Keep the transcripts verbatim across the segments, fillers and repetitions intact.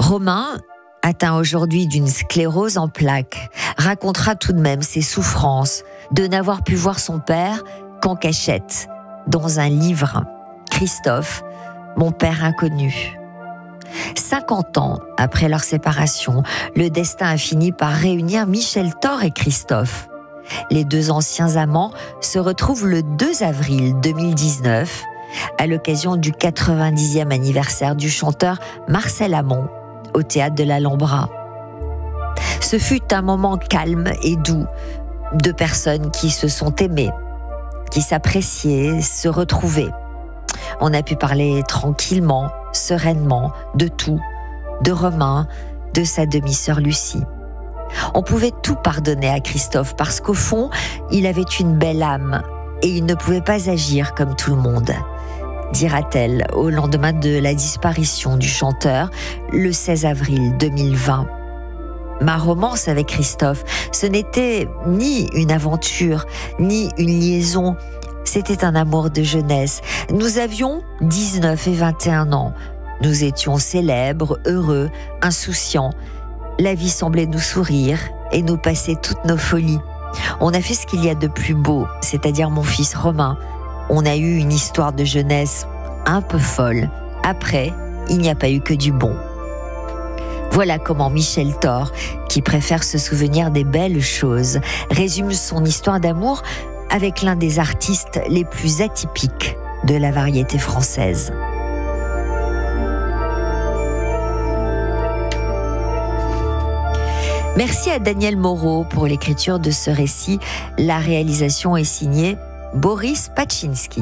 Romain, atteint aujourd'hui d'une sclérose en plaques, racontera tout de même ses souffrances de n'avoir pu voir son père qu'en cachette, dans un livre. Christophe, mon père inconnu. cinquante ans après leur séparation, le destin a fini par réunir Michel Thor et Christophe. Les deux anciens amants se retrouvent le deux avril deux mille dix-neuf, à l'occasion du quatre-vingt-dixième anniversaire du chanteur Marcel Amont, au théâtre de l'Alhambra. Ce fut un moment calme et doux, deux personnes qui se sont aimées, qui s'appréciaient, se retrouvaient. On a pu parler tranquillement, sereinement, de tout, de Romain, de sa demi-sœur Lucie. On pouvait tout pardonner à Christophe parce qu'au fond, il avait une belle âme et il ne pouvait pas agir comme tout le monde, dira-t-elle au lendemain de la disparition du chanteur le seize avril deux mille vingt. Ma romance avec Christophe, ce n'était ni une aventure, ni une liaison, c'était un amour de jeunesse. Nous avions dix-neuf et vingt et un ans. Nous étions célèbres, heureux, insouciants. La vie semblait nous sourire et nous passer toutes nos folies. On a fait ce qu'il y a de plus beau, c'est-à-dire mon fils Romain. On a eu une histoire de jeunesse un peu folle. Après, il n'y a pas eu que du bon. Voilà comment Michel Thor, qui préfère se souvenir des belles choses, résume son histoire d'amour avec l'un des artistes les plus atypiques de la variété française. Merci à Daniel Moreau pour l'écriture de ce récit. La réalisation est signée Boris Paczynski.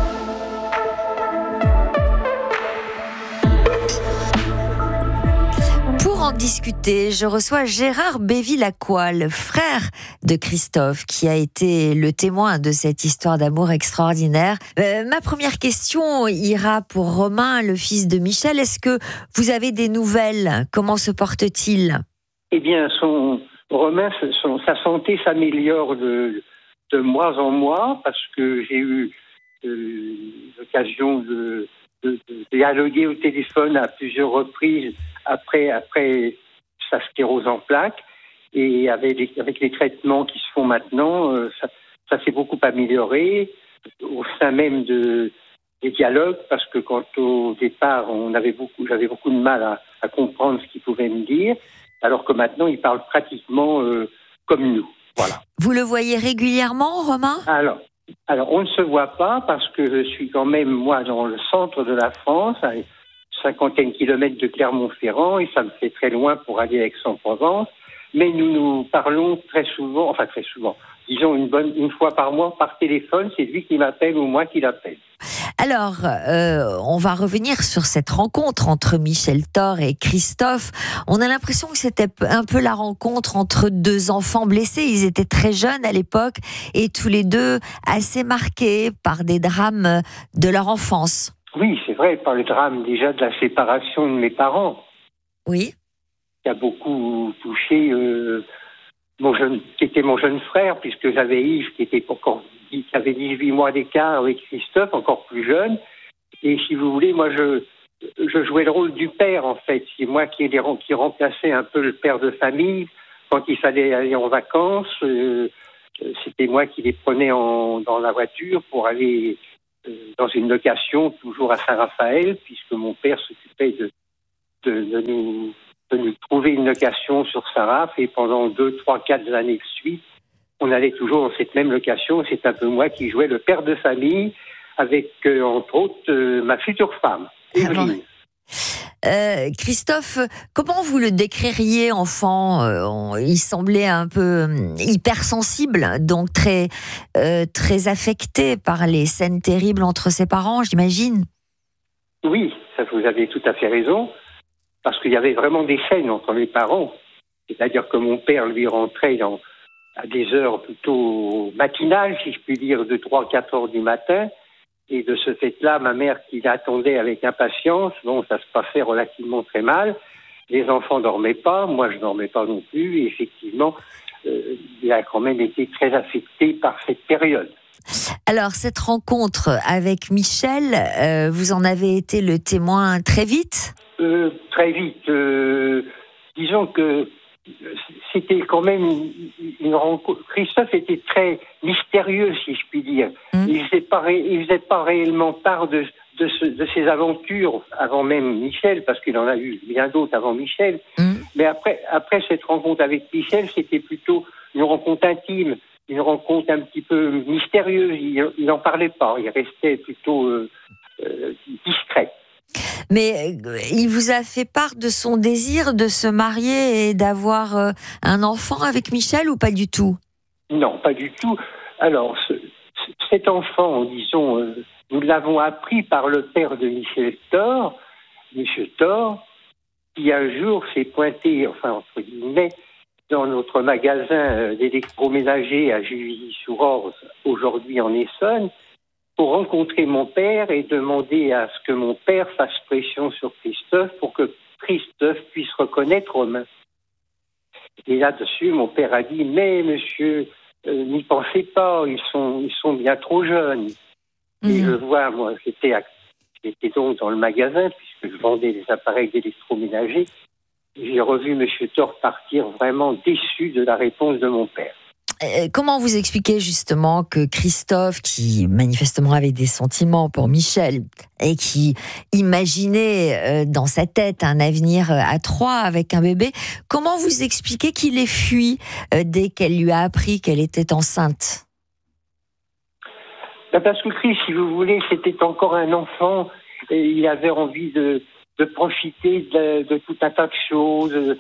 Pour en discuter, je reçois Gérard Bévy-Lacroix, frère de Christophe, qui a été le témoin de cette histoire d'amour extraordinaire. Euh, ma première question ira pour Romain, le fils de Michel. Est-ce que vous avez des nouvelles ? Comment se porte-t-il ? Eh bien, son, Romain, son, sa santé s'améliore de, de mois en mois parce que j'ai eu euh, l'occasion de, de, de dialoguer au téléphone à plusieurs reprises après, après sa sclérose en plaques. Et avec les, avec les traitements qui se font maintenant, euh, ça, ça s'est beaucoup amélioré au sein même de, des dialogues parce que quand au départ, on avait beaucoup, j'avais beaucoup de mal à, à comprendre ce qu'il pouvait me dire. Alors que maintenant, il parle pratiquement euh, comme nous. Voilà. Vous le voyez régulièrement, Romain ? Alors, alors, on ne se voit pas parce que je suis quand même, moi, dans le centre de la France, à une cinquantaine de kilomètres de Clermont-Ferrand, et ça me fait très loin pour aller à Aix-en-Provence. Mais nous nous parlons très souvent, enfin très souvent, disons une bonne une fois par mois par téléphone. C'est lui qui m'appelle ou moi qui l'appelle. Alors, euh, on va revenir sur cette rencontre entre Michel Thor et Christophe. On a l'impression que c'était un peu la rencontre entre deux enfants blessés. Ils étaient très jeunes à l'époque et tous les deux assez marqués par des drames de leur enfance. Oui, c'est vrai, par le drame déjà de la séparation de mes parents. Oui. Qui a beaucoup touché euh, mon jeune, qui était mon jeune frère, puisque j'avais Yves qui était encore qui avait dix-huit mois d'écart avec Christophe, encore plus jeune. Et si vous voulez, moi, je, je jouais le rôle du père, en fait. C'est moi qui, qui remplaçais un peu le père de famille. Quand il fallait aller en vacances, euh, c'était moi qui les prenais en, dans la voiture pour aller euh, dans une location, toujours à Saint-Raphaël, puisque mon père s'occupait de, de, de, nous, de nous trouver une location sur Saint-Raph. Et pendant deux, trois, quatre années de suite, on allait toujours dans cette même location. C'est un peu moi qui jouais le père de famille avec, euh, entre autres, euh, ma future femme, Evelyne. Euh, Christophe, comment vous le décririez enfant ? euh, Il semblait un peu euh, hypersensible, donc très, euh, très affecté par les scènes terribles entre ses parents, j'imagine. Oui, ça, vous avez tout à fait raison, parce qu'il y avait vraiment des scènes entre mes parents. C'est-à-dire que mon père, lui, rentrait dans à des heures plutôt matinales, si je puis dire, de trois à quatre heures du matin. Et de ce fait-là, ma mère qui l'attendait avec impatience, bon, ça se passait relativement très mal. Les enfants ne dormaient pas, moi je ne dormais pas non plus. Et effectivement, euh, il a quand même été très affecté par cette période. Alors, cette rencontre avec Michel, euh, vous en avez été le témoin très vite ? euh, très vite. Euh, disons que c'était quand même une, une rencontre. Christophe était très mystérieux, si je puis dire. Mmh. Il ne faisait pas, ré... il faisait pas réellement part de, de, ce, de ses aventures avant même Michel, parce qu'il en a eu bien d'autres avant Michel. Mmh. Mais après, après cette rencontre avec Michel, c'était plutôt une rencontre intime, une rencontre un petit peu mystérieuse. Il n'en parlait pas, il restait plutôt euh, euh, discret. Mais euh, il vous a fait part de son désir de se marier et d'avoir euh, un enfant avec Michel ou pas du tout? Non, pas du tout. Alors, ce, cet enfant, disons, euh, nous l'avons appris par le père de Michel Thor, M. Thor, qui un jour s'est pointé, enfin, entre guillemets, dans notre magasin d'électroménager à Juvisy-sur-Orge, aujourd'hui en Essonne, pour rencontrer mon père et demander à ce que mon père fasse pression sur Christophe pour que Christophe puisse reconnaître Romain. Et là-dessus, mon père a dit « Mais monsieur, euh, n'y pensez pas, ils sont, ils sont bien trop jeunes. Mmh. » Et je vois, moi, j'étais, à, j'étais donc dans le magasin, puisque je vendais des appareils d'électroménager. J'ai revu monsieur Thor partir vraiment déçu de la réponse de mon père. Comment vous expliquez justement que Christophe, qui manifestement avait des sentiments pour Michel et qui imaginait dans sa tête un avenir à trois avec un bébé, comment vous expliquez qu'il ait fui dès qu'elle lui a appris qu'elle était enceinte? Parce que Chris, si vous voulez, c'était encore un enfant et il avait envie de, de profiter de, de tout un tas de choses,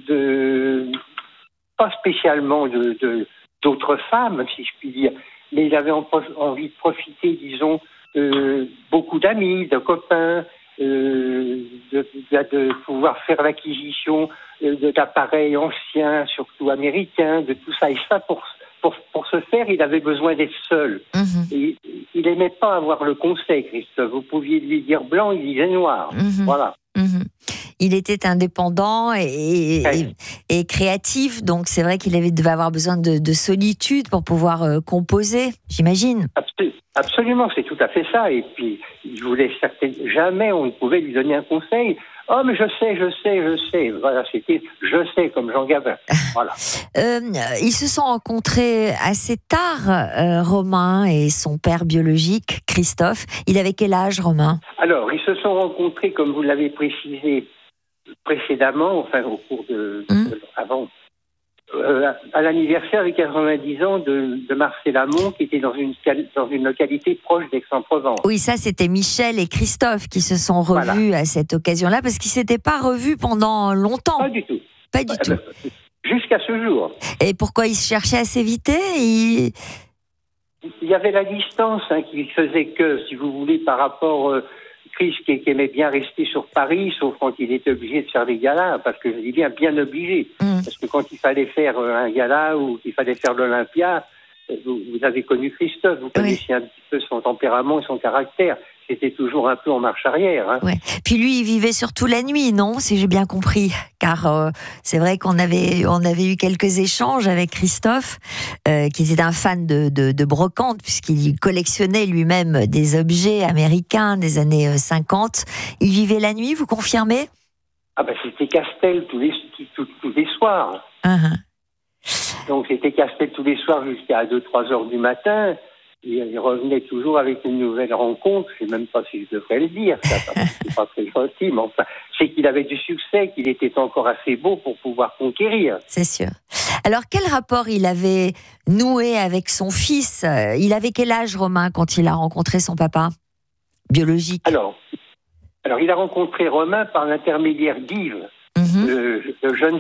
de, pas spécialement de... de d'autres femmes, si je puis dire, mais il avait envie de profiter, disons, euh, beaucoup d'amis, de copains, euh, de, de, de pouvoir faire l'acquisition euh, d'appareils anciens, surtout américains, de tout ça. Et ça, pour, pour, pour ce faire, il avait besoin d'être seul. Mmh. Et, il n'aimait pas avoir le conseil, Christophe. Vous pouviez lui dire blanc, il disait noir. Mmh. Voilà. Mmh. Il était indépendant et, et, et, et créatif, donc c'est vrai qu'il avait, devait avoir besoin de, de solitude pour pouvoir euh, composer, j'imagine. Absolument, absolument, c'est tout à fait ça. Et puis, il voulait certainement, jamais on ne pouvait lui donner un conseil. Oh, mais je sais, je sais, je sais. Voilà, c'était je sais comme Jean Gabin. Voilà. euh, ils se sont rencontrés assez tard, euh, Romain et son père biologique, Christophe. Il avait quel âge, Romain? Alors, ils se sont rencontrés, comme vous l'avez précisé précédemment, enfin au cours de, mmh. de avant, euh, à l'anniversaire des quatre-vingt-dix ans de, de Marcel Amont, qui était dans une, dans une localité proche d'Aix-en-Provence. Oui, ça c'était Michel et Christophe qui se sont revus voilà. à cette occasion-là, parce qu'ils ne s'étaient pas revus pendant longtemps. Pas du tout. Pas du euh, tout. Jusqu'à ce jour. Et pourquoi ils se cherchaient à s'éviter? ils... Il y avait la distance hein, qui faisait que, si vous voulez, par rapport... Euh, Chris qui, qui aimait bien rester sur Paris, sauf quand il était obligé de faire des galas, parce que je dis bien bien obligé. Mmh. Parce que quand il fallait faire un gala ou qu'il fallait faire l'Olympia, vous, vous avez connu Christophe, vous connaissiez oui. un petit peu son tempérament et son caractère. C'était toujours un peu en marche arrière. Hein. Ouais. Puis lui, il vivait surtout la nuit, non? Si j'ai bien compris. Car euh, c'est vrai qu'on avait, on avait eu quelques échanges avec Christophe, euh, qui était un fan de, de, de brocante, puisqu'il collectionnait lui-même des objets américains des années cinquante. Il vivait la nuit, vous confirmez? Ah ben c'était Castel tous les, tous, tous les soirs. Uh-huh. Donc c'était Castel tous les soirs jusqu'à deux trois heures du matin. Il revenait toujours avec une nouvelle rencontre. Je ne sais même pas si je devrais le dire, ça, c'est pas très gentil, mais enfin, c'est qu'il avait du succès, qu'il était encore assez beau pour pouvoir conquérir. C'est sûr. Alors, quel rapport il avait noué avec son fils? Il avait quel âge, Romain, quand il a rencontré son papa biologique? Alors, alors il a rencontré Romain par l'intermédiaire d'Yves, mm-hmm. le, le jeune